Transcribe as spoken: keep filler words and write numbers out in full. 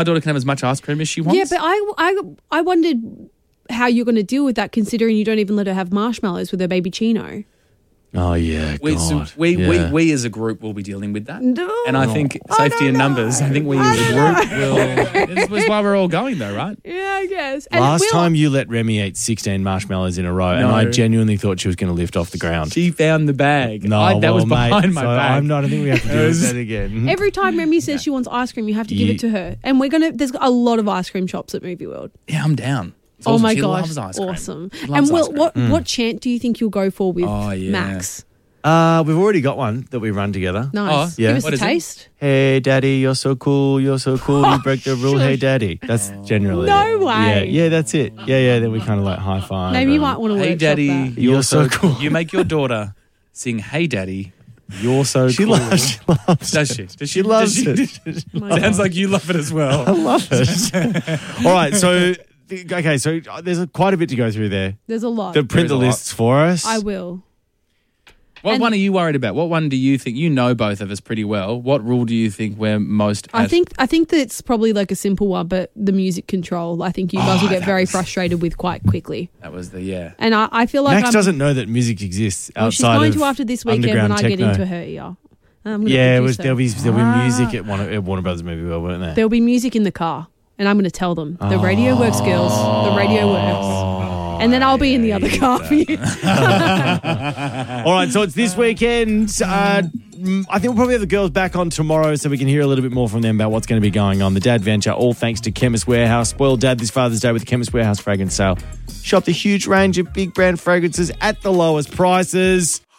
My daughter can have as much ice cream as she wants. Yeah, but I, I, I wondered how you're going to deal with that, considering you don't even let her have marshmallows with her baby Chino. Oh, yeah, we, so God. we, yeah. we, we as a group will be dealing with that. No. And I think I safety in don't numbers, know. I think we I as a don't group will... This is why we're all going though, right? Yeah, I guess. And Last we'll- time you let Remy eat sixteen marshmallows in a row, and No. I genuinely thought she was going to lift off the ground. She found the bag. No, I, that well, was behind mate, my so back. I'm not. I think we have to do It was- that again. Every time Remy says she wants ice cream, you have to give You- it to her. And we're going to, there's a lot of ice cream shops at Movie World. Yeah, I'm down. It's Oh awesome. my She gosh, loves ice cream. awesome. She And loves Will, ice cream. what, what chant do you think you'll go for with Oh, yeah. Max? Uh, we've already got one that we run together. Nice. Oh, yeah. Give us What a is it? taste. Hey, Daddy, you're so cool. You're so cool. You break the rule. Hey, Daddy. That's generally No it. way. Yeah, yeah, that's it. Yeah, yeah. Then we kind of like high five. Maybe you and- might want to Hey, workshop Daddy, that. you're, so, cool. You make your daughter sing, "Hey, Daddy, you're so She cool." loves. She loves. Does it. she? Does She loves does it. Sounds like you love it as well. I love it. All right, so okay, so there's a, quite a bit to go through there. There's a lot. To print is the a lot. lists for us. I will. What And- one are you worried about? What one do you think, you know both of us pretty well, what rule do you think we're most I at? think I think that it's probably like a simple one, but the music control, I think you guys Oh, will get that very was- frustrated with quite quickly. That was the, yeah. And I, I feel like Max I'm, doesn't know that music exists outside well, she's going of to after this weekend when underground I get techno. into her ear. I'm gonna Yeah, it produce was, her. there'll be there'll be Ah. music at, one, at Warner Brothers Movie World, won't there? There'll be music in the car, and I'm going to tell them the radio works, girls. The radio works. And then I'll be in the other car for you. All right, so it's this weekend. Uh, mm, I think we'll probably have the girls back on tomorrow so we can hear a little bit more from them about what's going to be going on. The Dad Venture, all thanks to Chemist Warehouse. Spoil Dad this Father's Day with the Chemist Warehouse fragrance sale. Shop the huge range of big brand fragrances at the lowest prices.